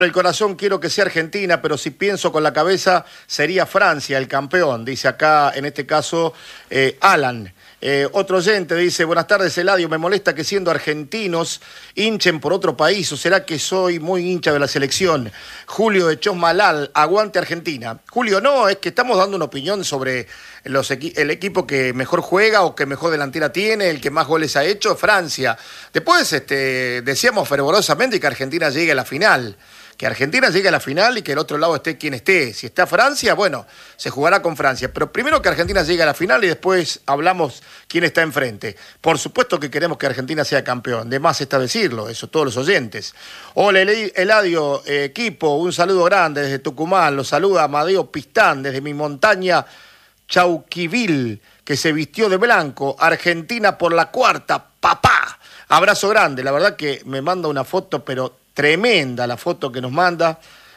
El corazón quiero que sea Argentina, pero si pienso con la cabeza sería Francia el campeón, dice acá en este caso Alan. Otro oyente dice, buenas tardes Eladio, me molesta que siendo argentinos hinchen por otro país, o será que soy muy hincha de la selección. Julio de Chosmalal, aguante Argentina. Julio, no, es que estamos dando una opinión sobre el equipo que mejor juega o que mejor delantera tiene, el que más goles ha hecho, Francia. Después decíamos fervorosamente que Argentina llegue a la final. Que Argentina llegue a la final y que el otro lado esté quien esté. Si está Francia, bueno, se jugará con Francia. Pero primero que Argentina llegue a la final y después hablamos quién está enfrente. Por supuesto que queremos que Argentina sea campeón. De más está decirlo, eso todos los oyentes. Hola, Eladio, equipo, un saludo grande desde Tucumán. Los saluda Amadeo Pistán desde mi montaña Chauquivil, que se vistió de blanco. Argentina por la cuarta, papá. Abrazo grande. La verdad que me manda una foto, pero tremenda la foto que nos manda,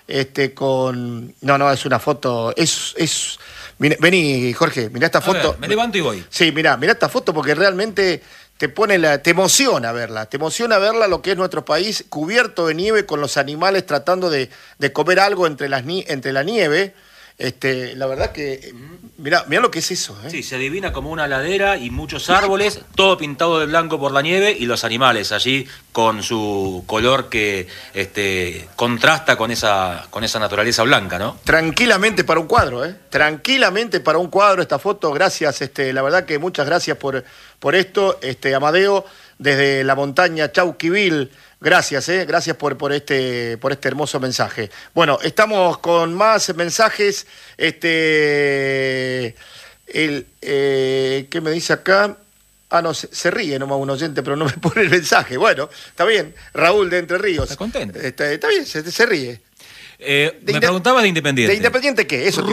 No, es una foto, Vení, Jorge, mirá esta foto. Ver, me levanto y voy. Sí, mirá esta foto porque realmente te emociona verla, lo que es nuestro país cubierto de nieve con los animales tratando de comer algo entre la nieve. La verdad que, mirá lo que es eso. Sí, se adivina como una ladera y muchos árboles, todo pintado de blanco por la nieve y los animales allí con su color que contrasta con esa naturaleza blanca, ¿no? Tranquilamente para un cuadro, Tranquilamente para un cuadro esta foto. Gracias, la verdad que muchas gracias por esto, Amadeo, desde la montaña Chauquivil. Gracias, gracias por este hermoso mensaje. Bueno, estamos con más mensajes. ¿Qué me dice acá? Ah, no, se ríe nomás un oyente, pero no me pone el mensaje. Bueno, está bien. Raúl de Entre Ríos. ¿Está contento? Está bien, se ríe. Me preguntaba de Independiente. ¿De Independiente qué? Eso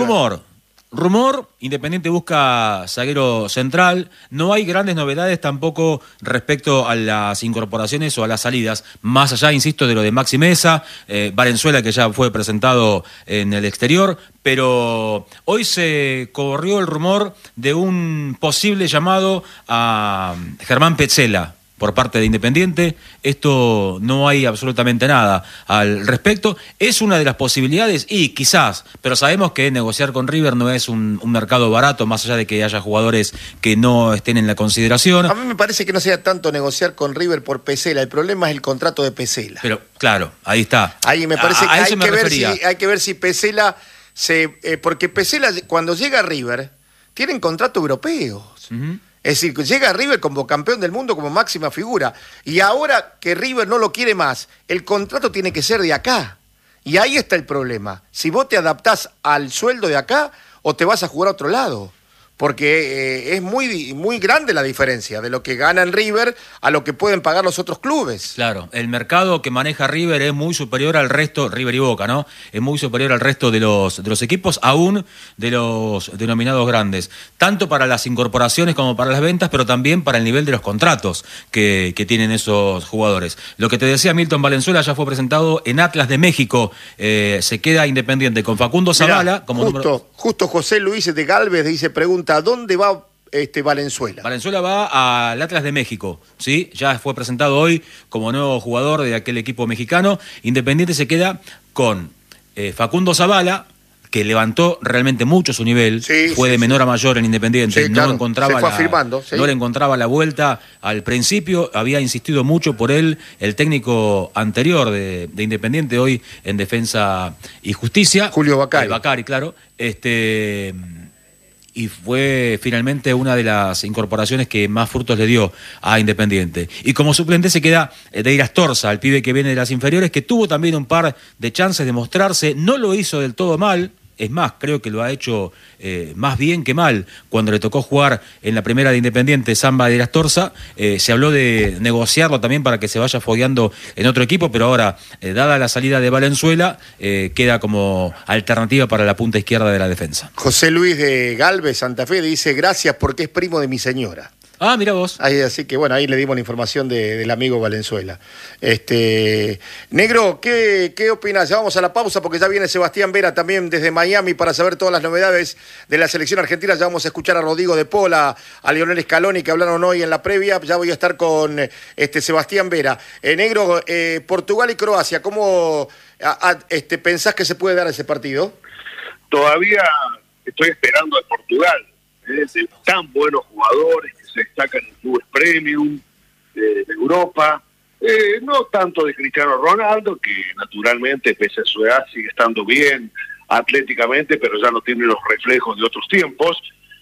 Rumor, Independiente busca zaguero central, no hay grandes novedades tampoco respecto a las incorporaciones o a las salidas, más allá, insisto, de lo de Maxi Meza, Valenzuela que ya fue presentado en el exterior, pero hoy se corrió el rumor de un posible llamado a Germán Petzela por parte de Independiente. Esto no hay absolutamente nada al respecto. Es una de las posibilidades y quizás, pero sabemos que negociar con River no es un mercado barato, más allá de que haya jugadores que no estén en la consideración. A mí me parece que no sea tanto negociar con River por Petzela, el problema es el contrato de Petzela. Pero claro, ahí está. Ahí me parece que hay que ver si Petzela porque Petzela cuando llega a River tienen contrato europeos. Uh-huh. Es decir, llega a River como campeón del mundo, como máxima figura. Y ahora que River no lo quiere más, el contrato tiene que ser de acá. Y ahí está el problema. Si vos te adaptás al sueldo de acá o te vas a jugar a otro lado. Porque es muy grande la diferencia de lo que gana en River a lo que pueden pagar los otros clubes. Claro, el mercado que maneja River es muy superior al resto, River y Boca, ¿no? Es muy superior al resto de los equipos, aún de los denominados grandes. Tanto para las incorporaciones como para las ventas, pero también para el nivel de los contratos que tienen esos jugadores. Lo que te decía Milton Valenzuela ya fue presentado en Atlas de México. Se queda Independiente con Facundo Zavala. Justo José Luis de Galvez pregunta, ¿a dónde va Valenzuela? Valenzuela va al Atlas de México, ¿sí? Ya fue presentado hoy como nuevo jugador de aquel equipo mexicano. Independiente se queda con Facundo Zavala, que levantó realmente mucho su nivel, fue de menor a mayor en Independiente, no le encontraba la vuelta al principio, había insistido mucho por él el técnico anterior de Independiente, hoy en Defensa y Justicia, Julio Bacari. Bacari, claro, y fue finalmente una de las incorporaciones que más frutos le dio a Independiente. Y como suplente se queda Deir Astorza, el pibe que viene de las inferiores, que tuvo también un par de chances de mostrarse, no lo hizo del todo mal. Es más, creo que lo ha hecho más bien que mal. Cuando le tocó jugar en la primera de Independiente, Samba de Astorza, se habló de negociarlo también para que se vaya fogueando en otro equipo, pero ahora, dada la salida de Valenzuela, queda como alternativa para la punta izquierda de la defensa. José Luis de Galvez, Santa Fe, dice, gracias porque es primo de mi señora. Ah, mira vos. Así que bueno, ahí le dimos la información del amigo Valenzuela. Negro, ¿qué opinás? Ya vamos a la pausa porque ya viene Sebastián Vera también desde Miami para saber todas las novedades de la selección argentina. Ya vamos a escuchar a Rodrigo de Paula, a Lionel Scaloni que hablaron hoy en la previa. Ya voy a estar con Sebastián Vera. Negro, Portugal y Croacia, ¿cómo ¿Pensás que se puede dar ese partido? Todavía estoy esperando a Portugal, de tan buenos jugadores que se destacan en clubes premium de Europa. No tanto de Cristiano Ronaldo, que naturalmente, pese a su edad, sigue estando bien atléticamente, pero ya no tiene los reflejos de otros tiempos.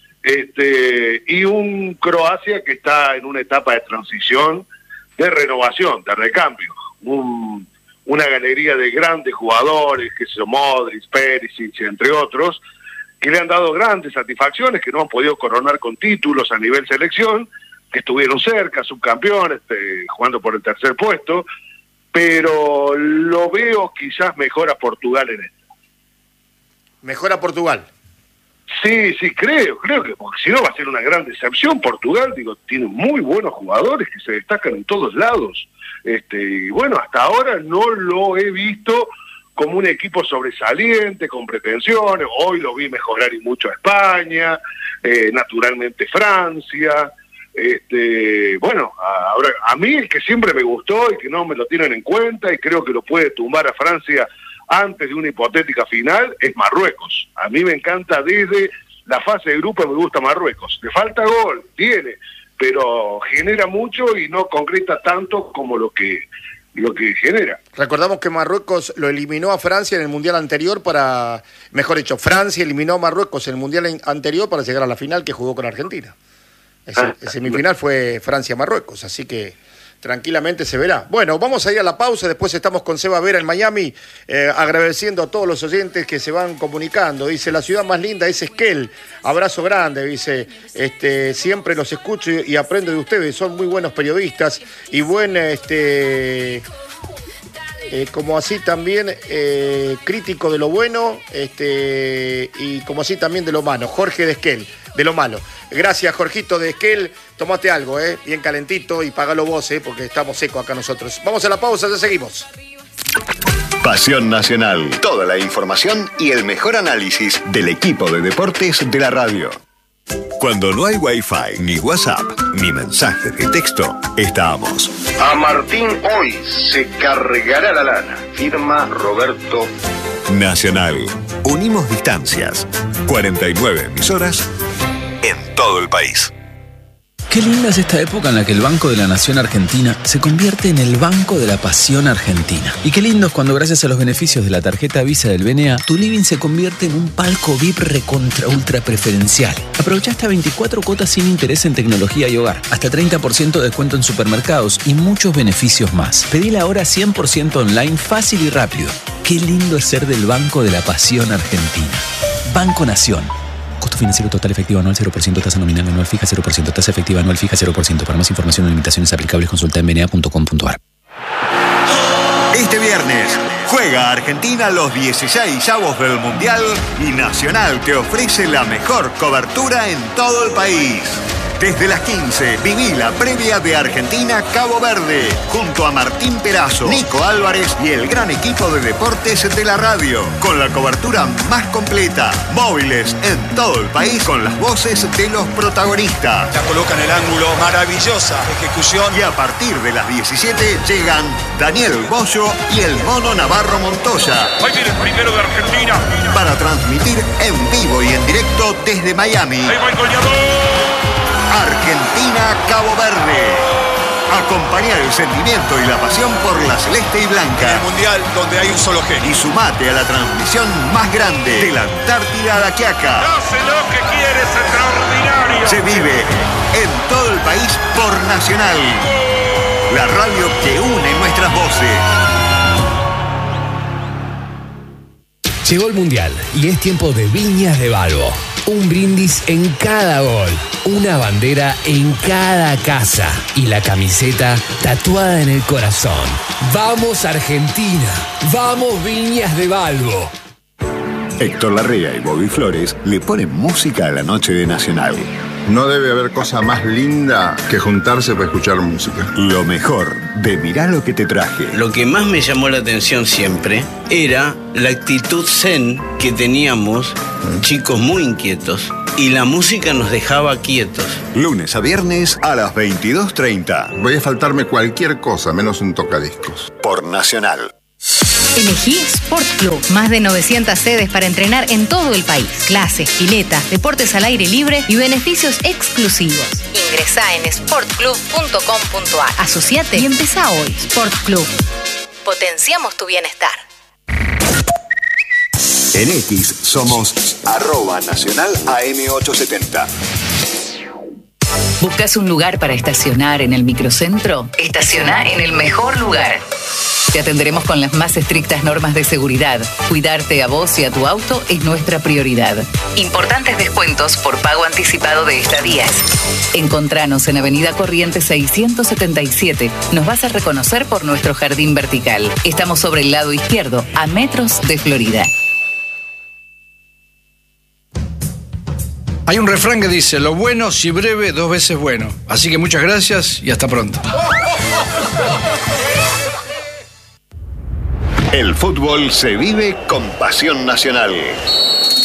Y un Croacia que está en una etapa de transición, de renovación, de recambio. Una galería de grandes jugadores, que son Modric, Perisic, entre otros, que le han dado grandes satisfacciones, que no han podido coronar con títulos a nivel selección, que estuvieron cerca, subcampeones, jugando por el tercer puesto, pero lo veo quizás mejor a Portugal en esto. ¿Mejor a Portugal? Sí, creo que, porque si no va a ser una gran decepción. Portugal, tiene muy buenos jugadores que se destacan en todos lados. Y bueno, hasta ahora no lo he visto como un equipo sobresaliente, con pretensiones. Hoy lo vi mejorar y mucho a España, naturalmente Francia. Bueno, ahora a mí el que siempre me gustó y que no me lo tienen en cuenta y creo que lo puede tumbar a Francia antes de una hipotética final es Marruecos. A mí me encanta desde la fase de grupo, me gusta Marruecos. Le falta gol, tiene, pero genera mucho y no concreta tanto como lo que genera. Recordamos que Marruecos lo eliminó a Francia en el Mundial anterior Francia eliminó a Marruecos en el Mundial anterior para llegar a la final que jugó con Argentina. El semifinal fue Francia-Marruecos, así que tranquilamente se verá. Bueno, vamos a ir a la pausa, después estamos con Seba Vera en Miami, agradeciendo a todos los oyentes que se van comunicando. Dice, la ciudad más linda es Esquel, abrazo grande, dice, siempre los escucho y aprendo de ustedes, son muy buenos periodistas y como así también crítico de lo bueno y como así también de lo malo. Jorge de Esquel, de lo malo. Gracias, Jorgito de Esquel. Tomate algo, bien calentito y pagalo vos, porque estamos secos acá nosotros. Vamos a la pausa, ya seguimos. Pasión Nacional. Toda la información y el mejor análisis del equipo de deportes de la radio. Cuando no hay Wi-Fi, ni WhatsApp, ni mensajes de texto, estamos. A Martín hoy se cargará la lana. Firma Roberto. Nacional. Unimos distancias. 49 emisoras en todo el país. Qué linda es esta época en la que el Banco de la Nación Argentina se convierte en el Banco de la Pasión Argentina. Y qué lindo es cuando, gracias a los beneficios de la tarjeta Visa del BNA, tu living se convierte en un palco VIP recontra ultra preferencial. Aprovecha hasta 24 cuotas sin interés en tecnología y hogar, hasta 30% de descuento en supermercados y muchos beneficios más. Pedila ahora 100% online, fácil y rápido. Qué lindo es ser del Banco de la Pasión Argentina. Banco Nación. Costo financiero total efectivo anual 0%, tasa nominal anual fija 0%, tasa efectiva anual fija 0%. Para más información o limitaciones aplicables, consulta en bna.com.ar. Este viernes juega Argentina los 16avos del Mundial y Nacional te ofrece la mejor cobertura en todo el país. Desde las 15, viví la previa de Argentina-Cabo Verde, junto a Martín Perazo, Nico Álvarez y el gran equipo de deportes de la radio, con la cobertura más completa, móviles en todo el país, con las voces de los protagonistas. La coloca en el ángulo, maravillosa ejecución. Y a partir de las 17 llegan Daniel Bollo y el Mono Navarro Montoya. Ahí viene el primero de Argentina. Para transmitir en vivo y en directo desde Miami. Ahí va el goleador. Argentina-Cabo Verde. Acompañar el sentimiento y la pasión por la celeste y blanca. En el Mundial donde hay un solo genio. Y sumate a la transmisión más grande de la Antártida a la Quiaca. Hace lo que quiere, es extraordinario. Se vive en todo el país por Nacional. La radio que une nuestras voces. Llegó el Mundial y es tiempo de Viñas de Balbo. Un brindis en cada gol, una bandera en cada casa y la camiseta tatuada en el corazón. ¡Vamos Argentina! ¡Vamos Viñas de Balbo! Héctor Larrea y Bobby Flores le ponen música a la noche de Nacional. No debe haber cosa más linda que juntarse para escuchar música. Lo mejor de Mirá lo que te traje. Lo que más me llamó la atención siempre era la actitud zen que teníamos, chicos muy inquietos, y la música nos dejaba quietos. Lunes a viernes a las 22:30. Voy a faltarme cualquier cosa, menos un tocadiscos. Por Nacional. Elegí Sport Club. Más de 900 sedes para entrenar en todo el país. Clases, piletas, deportes al aire libre y beneficios exclusivos. Ingresá en sportclub.com.ar. Asociate y empezá hoy. Sport Club. Potenciamos tu bienestar. En X somos @nacional AM870. ¿Buscas un lugar para estacionar en el microcentro? Estaciona en el mejor lugar. Te atenderemos con las más estrictas normas de seguridad. Cuidarte a vos y a tu auto es nuestra prioridad. Importantes descuentos por pago anticipado de estadías. Encontranos en Avenida Corrientes 677. Nos vas a reconocer por nuestro jardín vertical. Estamos sobre el lado izquierdo, a metros de Florida. Hay un refrán que dice, lo bueno si breve, 2 veces bueno. Así que muchas gracias y hasta pronto. El fútbol se vive con pasión nacional.